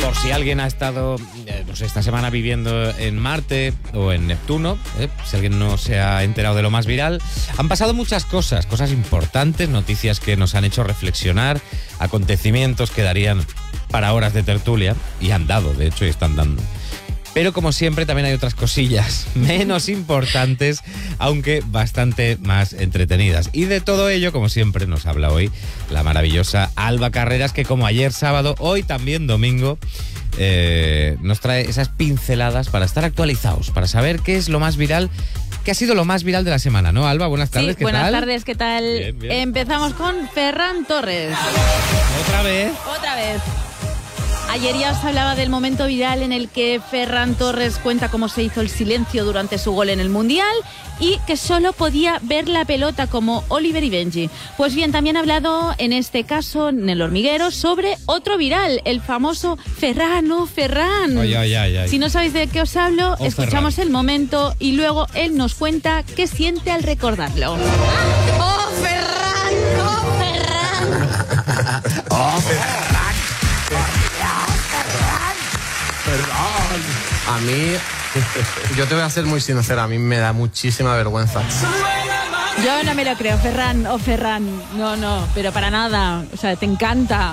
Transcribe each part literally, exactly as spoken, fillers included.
por si alguien ha estado eh, no sé, esta semana viviendo en Marte o en Neptuno, eh, si alguien no se ha enterado de lo más viral, han pasado muchas cosas, cosas importantes, noticias que nos han hecho reflexionar, acontecimientos que darían para horas de tertulia, y han dado, de hecho, y están dando. Pero como siempre también hay otras cosillas menos importantes, aunque bastante más entretenidas. Y de todo ello, como siempre, nos habla hoy la maravillosa Alba Carreras, que como ayer sábado, hoy también domingo, eh, nos trae esas pinceladas para estar actualizados, para saber qué es lo más viral, qué ha sido lo más viral de la semana, ¿no, Alba? Buenas tardes, sí, ¿qué buenas tal? Buenas tardes, ¿qué tal? Bien, bien. Empezamos con Ferran Torres. ¿Otra vez? Otra vez. Ayer ya os hablaba del momento viral en el que Ferran Torres cuenta cómo se hizo el silencio durante su gol en el Mundial y que solo podía ver la pelota como Oliver y Benji. Pues bien, también ha hablado en este caso, en El Hormiguero, sobre otro viral, el famoso Ferran, oh Ferran. Ay, ay, ay, ay. Si no sabéis de qué os hablo, Oh, escuchamos Ferran. el momento y luego él nos cuenta qué siente al recordarlo. ¡Oh, Ferran! ¡Oh, Ferran! ¡Oh, Ferran! Perdón. A mí, yo te voy a ser muy sincera, a mí me da muchísima vergüenza. Yo no me lo creo, Ferran, o oh, Ferran, no, no, pero para nada, o sea, te encanta.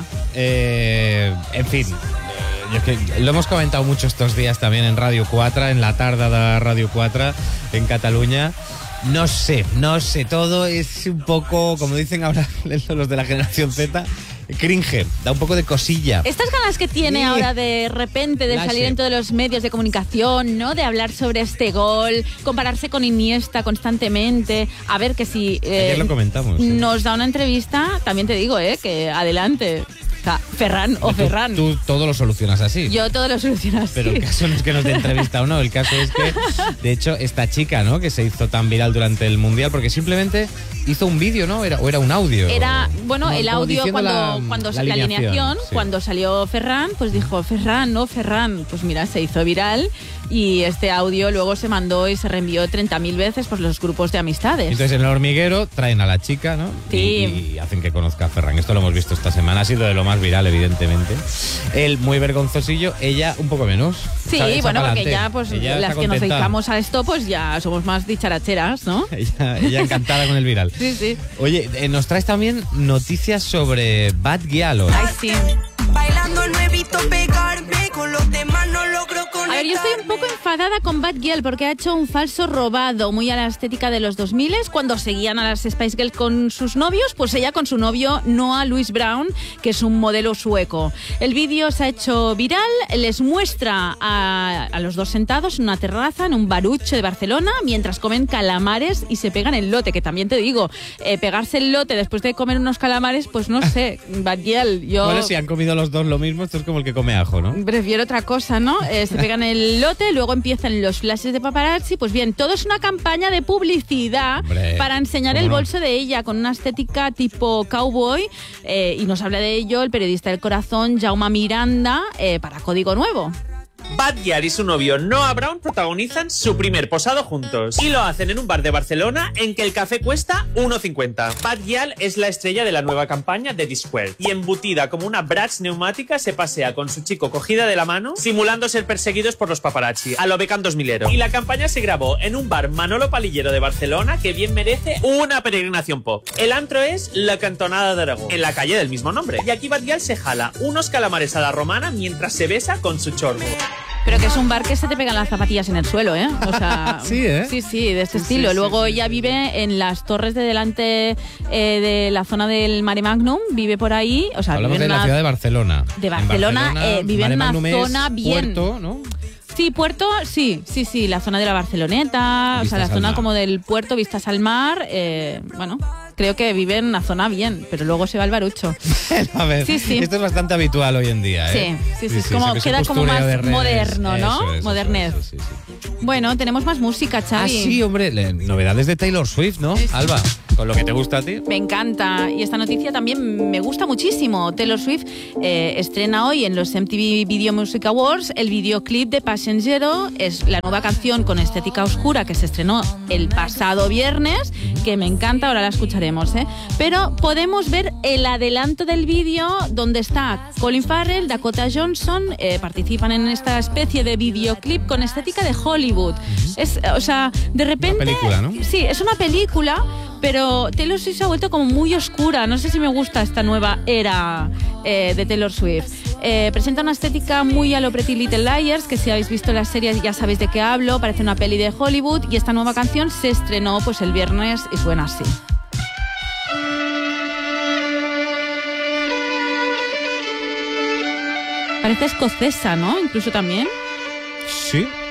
Eh, en fin, eh, yo es que lo hemos comentado mucho estos días también en Radio cuatro, en la tarde de Radio cuatro en Cataluña. No sé, no sé, todo es un poco, como dicen ahora los de la generación Z, cringe, da un poco de cosilla. Estas ganas que tiene Sí. ahora de repente de Flashe. salir en todos los medios de comunicación, ¿no? De hablar sobre este gol, compararse con Iniesta constantemente, a ver que si eh, Ayer lo comentamos. ¿eh? nos da una entrevista, también te digo, ¿eh? Que adelante. O sea, Ferran o Tú- Ferran. Tú todo lo solucionas así. Yo todo lo soluciono así. Pero el caso no es que nos dé entrevista o no, el caso es que, de hecho, esta chica, ¿no? Que se hizo tan viral durante el Mundial, porque simplemente hizo un vídeo, ¿no? Era, o era un audio. Era, bueno, Como- el como audio diciendo cuando, la, cuando la la alineación, sí. cuando salió Ferran, pues dijo, Ferran, no, Ferran. Pues mira, se hizo viral y este audio luego se mandó y se reenvió treinta mil veces por los grupos de amistades. Entonces en El Hormiguero traen a la chica, ¿no? Sí. Y, y hacen que conozca a Ferran. Esto lo hemos visto esta semana, ha sido de lo más viral, evidentemente. Él muy vergonzosillo, ella un poco menos. Sí, Está- está bueno, porque pa'lante. ya, pues Ella las está que nos contenta. dedicamos a esto, pues ya somos más dicharacheras, ¿no? Ella, ella encantada con el viral. Sí, sí. Oye, eh, nos traes también noticias sobre Bad Gyal. Ay, sí. Bailando no he visto pegarme, con los demás no logro conectarme. A ver, yo estoy un poco enfadada con Bad Gyal porque ha hecho un falso robado muy a la estética de los dos mil cuando seguían a las Spice Girls con sus novios, pues ella con su novio Noah Louis Brown, que es un modelo sueco. El vídeo se ha hecho viral, les muestra a, a los dos sentados en una terraza en un barucho de Barcelona mientras comen calamares y se pegan el lote, que también te digo, eh, pegarse el lote después de comer unos calamares, pues no sé, Bad Gyal, yo... Bueno, si han comido los dos lo mismo, esto es como el que come ajo, ¿no? Prefiero otra cosa, ¿no? Eh, se pegan el lote, luego empiezan los flashes de paparazzi. Pues bien, todo es una campaña de publicidad Hombre, para enseñar ¿cómo el no? bolso de ella con una estética tipo cowboy. Eh, y nos habla de ello el periodista del corazón, Jaume Miranda, eh, para Código Nuevo. Bad Gyal y su novio Noah Brown protagonizan su primer posado juntos y lo hacen en un bar de Barcelona en que el café cuesta uno cincuenta. Bad Gyal es la estrella de la nueva campaña de D-Squared y embutida como una Bratz neumática se pasea con su chico cogida de la mano simulando ser perseguidos por los paparazzi a lo Beckham dos milero. Y la campaña se grabó en un bar Manolo Palillero de Barcelona que bien merece una peregrinación pop. El antro es La Cantonada de Aragón, en la calle del mismo nombre. Y aquí Bad Gyal se jala unos calamares a la romana mientras se besa con su chorbo. Pero que es un bar que se te pegan las zapatillas en el suelo, ¿eh? O sea, Sí, ¿eh? Sí, sí, de este Sí, estilo. sí, Luego sí, ella sí. vive en las torres de delante eh, de la zona del Mare Magnum, vive por ahí, o sea, Hablamos vive de en la una... ciudad de Barcelona. De En Barcelona, eh, vive en Mare una Magnum es zona bien. Puerto, ¿no? Sí, puerto, sí, sí, sí, la zona de la Barceloneta, o Vistas sea, la al zona mar. como del puerto, vistas al mar, eh, bueno, creo que vive en una zona bien, pero luego se va al barucho. A ver, Sí, sí. esto es bastante habitual hoy en día, ¿eh? Sí, sí, sí, es como- ese queda como postureo más de redes. moderno, ¿no? Eso es, eso Modernez. es, sí, sí. Bueno, tenemos más música, Ah, Xavi. sí, hombre, le- novedades de Taylor Swift, ¿no? Sí, sí. Alba, con lo que te gusta a ti. Me encanta y esta noticia también me gusta muchísimo. Taylor Swift eh, estrena hoy en los M T V Video Music Awards el videoclip de Passenger. Es la nueva canción con estética oscura que se estrenó el pasado viernes que me encanta, ahora la escucharemos, ¿eh? Pero podemos ver el adelanto del vídeo donde está Colin Farrell, Dakota Johnson, eh, participan en esta especie de videoclip con estética de Hollywood. Es, o sea, de repente... Una película, ¿no? Sí, es una película, pero Taylor Swift se ha vuelto como muy oscura. No sé si me gusta esta nueva era eh, de Taylor Swift. Eh, presenta una estética muy a lo Pretty Little Liars, que si habéis visto la serie ya sabéis de qué hablo, parece una peli de Hollywood, y esta nueva canción se estrenó pues el viernes y suena así. Parece escocesa, ¿no? Incluso también. Sí.